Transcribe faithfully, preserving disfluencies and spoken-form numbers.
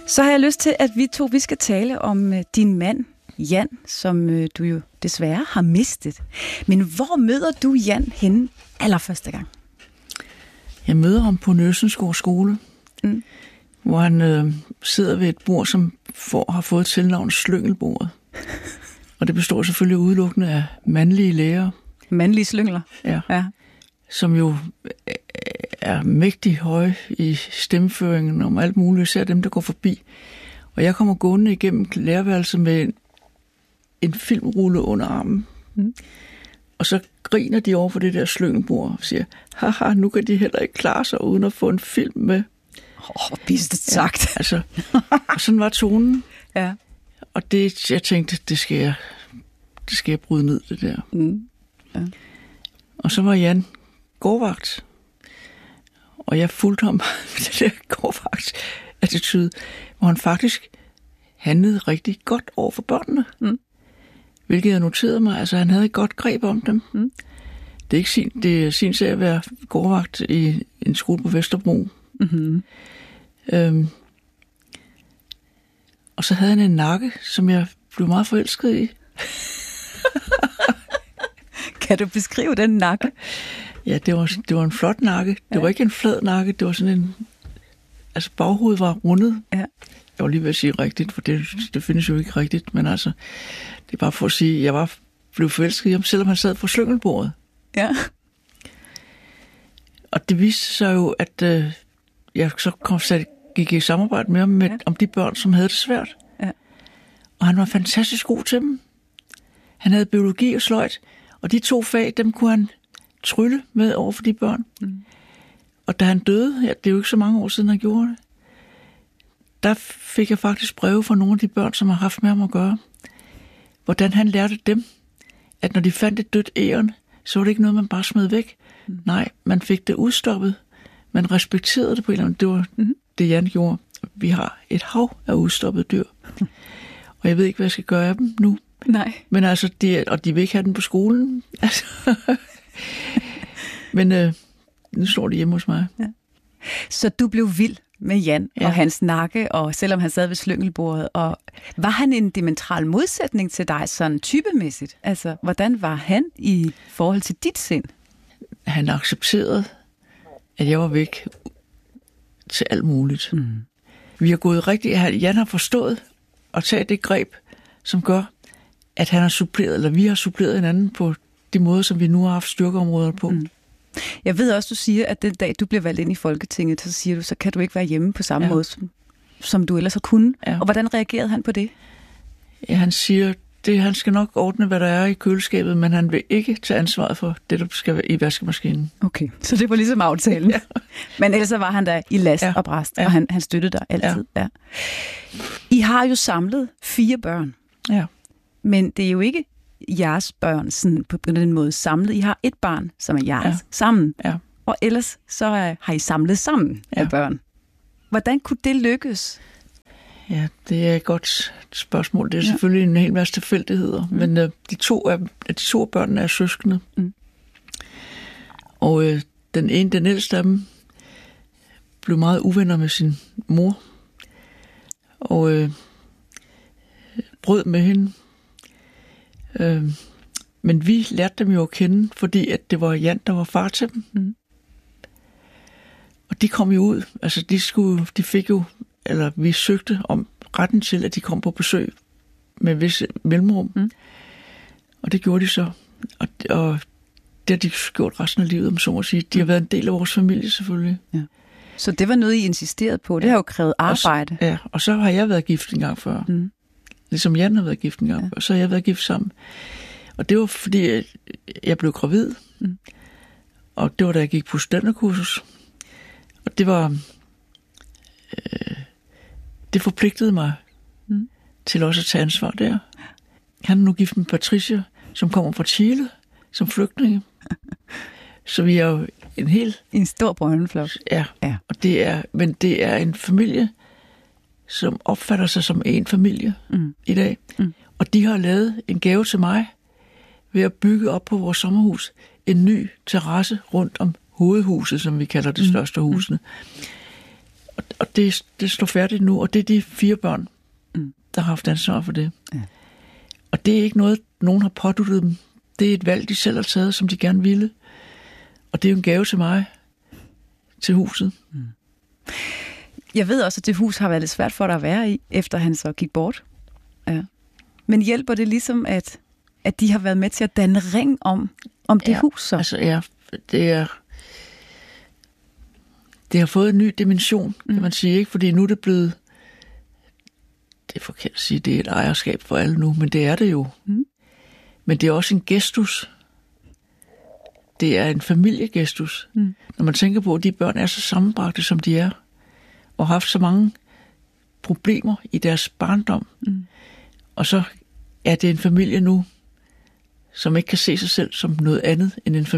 Så har jeg lyst til, at vi to vi skal tale om uh, din mand, Jan, som uh, du jo desværre har mistet. Men hvor møder du Jan henne allerførste gang? Jeg møder ham på Nørresundskov skole, mm. hvor han øh, sidder ved et bord, som får, har fået tilnavnet Slyngelbordet. Og det består selvfølgelig udelukkende af mandlige lærere. Mandlige slyngler? Ja. ja. Som jo er mægtig høje i stemmeføringen om alt muligt, især dem, der går forbi. Og jeg kommer gående igennem lærerværelset med en, en filmrulle under armen. Mm. Og så griner de over for det der slyngelbord og siger, haha, nu kan de heller ikke klare sig uden at få en film med. Åh, oh, bistet sagt. Ja, altså, og sådan var tonen. Ja. Og det, jeg tænkte, det skal jeg, det skal jeg bryde ned, det der. Mm. Ja. Og så var Jan gårdvagt. Og jeg fulgte ham med det der gårdvagt-attitude, hvor han faktisk handlede rigtig godt over for børnene. Mm. Hvilket jeg noterede mig. Altså, han havde et godt greb om dem. Mm. Det er ikke sin, det er sin sag at være gårdvagt i en skole på Vesterbro. Mm-hmm. Øhm, og så havde han en nakke, som jeg blev meget forelsket i. Kan du beskrive den nakke? Ja, det var, det var en flot nakke. Det ja. var ikke en flad nakke, det var sådan en... Altså, baghovedet var rundet. Ja. Jeg var lige ved at sige rigtigt, for det, det findes jo ikke rigtigt, men altså, det er bare for at sige, at jeg var blev forelsket i ham, selvom han sad på slyngelbordet. Ja. Og det viste sig jo, at øh, jeg så kom, så gik i samarbejde med ham med, ja. om de børn, som havde det svært. Ja. Og han var fantastisk god til dem. Han havde biologi og sløjt, og de to fag, dem kunne han trylle med over for de børn. Mm. Og da han døde, ja, det er jo ikke så mange år siden, han gjorde det, der fik jeg faktisk breve fra nogle af de børn, som har haft med ham at gøre. Hvordan han lærte dem, at når de fandt et dødt æren, så var det ikke noget, man bare smed væk. Mm. Nej, man fik det udstoppet. Man respekterede det på en eller anden. Det var mm. det, Jan gjorde. Vi har et hav af udstoppede dyr. Mm. Og jeg ved ikke, hvad jeg skal gøre af dem nu. Nej. Men altså, de, og de vil ikke have den på skolen. Altså. Men øh, nu står de hjemme hos mig. Ja. Så du blev vild med Jan ja. og hans nakke, og selvom han sad ved slyngelbordet. Og var han en diametral modsætning til dig, sådan typemæssigt? Altså, hvordan var han i forhold til dit sind? Han accepterede, at jeg var væk til alt muligt. Mm. Vi har gået rigtig... Jan har forstået at tage det greb, som gør, at han har suppleret, eller vi har suppleret hinanden på de måder, som vi nu har haft styrkeområder på. Mm. Jeg ved også, du siger, at den dag, du bliver valgt ind i Folketinget, så siger du, så kan du ikke være hjemme på samme ja. måde, som, som du ellers har kunnet. Ja. Og hvordan reagerede han på det? Ja, han siger, det, han skal nok ordne, hvad der er i køleskabet, men han vil ikke tage ansvaret for det, der skal være i vaskemaskinen. Okay, så det var ligesom aftalen. Ja. Men ellers var han der i last ja. og bræst, ja. og han, han støttede dig altid. Ja. Ja. I har jo samlet fire børn. Ja. Men det er jo ikke jeres børn sådan på den måde samlet. I har et barn, som er jeres, ja. sammen. Ja. Og ellers så har I samlet sammen ja. af børn. Hvordan kunne det lykkes? Ja, det er et godt spørgsmål. Det er ja. selvfølgelig en hel masse tilfældigheder. Mm. Men øh, de to af de to af børnene er søskende. Mm. Og øh, den ene, den ældste af dem, blev meget uvenner med sin mor. Og øh, brød med hende. Øh, men vi lærte dem jo at kende, fordi at det var Jan, der var far til dem. Mm. Og de kom jo ud. Altså, de, skulle, de fik jo, eller vi søgte om retten til, at de kom på besøg med visse mellemrum. Mm. Og det gjorde de så. Og, og det har de gjort resten af livet, om så må sige. De har været en del af vores familie, selvfølgelig. Ja. Så det var noget, I insisterede på? Det ja. har jo krævet arbejde. Og så, ja, og så har jeg været gift en gang før. Mm. Ligesom Jan har været gift en gang, ja. og så har jeg været gift sammen. Og det var fordi, jeg blev gravid. Mm. Og det var, da jeg gik på studenterkursus. Og det var... Øh, det forpligtede mig mm. til også at tage ansvar der. Han er nu gift med Patricia, som kommer fra Chile, som flygtninge. Så vi er jo en helt... En stor brøndflok. Ja, ja. Og det er, men det er en familie, som opfatter sig som en familie mm. i dag. Mm. Og de har lavet en gave til mig ved at bygge op på vores sommerhus en ny terrasse rundt om hovedhuset, som vi kalder det største af husene. Og, og det, det står færdigt nu, og det er de fire børn, mm. der har haft ansvar for det. Ja. Og det er ikke noget, nogen har påduttet dem. Det er et valg, de selv har taget, som de gerne ville. Og det er jo en gave til mig, til huset. Mm. Jeg ved også, at det hus har været lidt svært for dig at være i, efter han så gik bort. Ja. Men hjælper det ligesom, at, at de har været med til at danne ring om, om det ja, hus så? Altså, ja, det er... Det har fået en ny dimension, kan mm. man sige, ikke? Fordi nu er det blevet... Det er forkert at sige, det er et ejerskab for alle nu, men det er det jo. Mm. Men det er også en gestus. Det er en familiegestus. Mm. Når man tænker på, at de børn er så sammenbragte, som de er, og har haft så mange problemer i deres barndom. Mm. Og så er det en familie nu, som ikke kan se sig selv som noget andet end en familie.